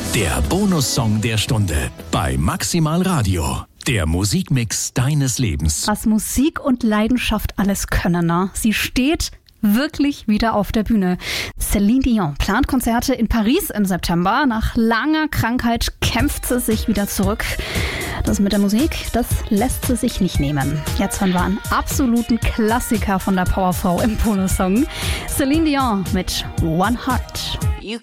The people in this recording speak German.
Der Bonussong der Stunde bei Maximal Radio. Der Musikmix deines Lebens. Was Musik und Leidenschaft alles können, ne? Sie steht wirklich wieder auf der Bühne. Céline Dion plant Konzerte in Paris im September. Nach langer Krankheit kämpft sie sich wieder zurück. Das mit der Musik, das lässt sie sich nicht nehmen. Jetzt hören wir einen absoluten Klassiker von der Powerfrau im Bonussong. Céline Dion mit One Heart. You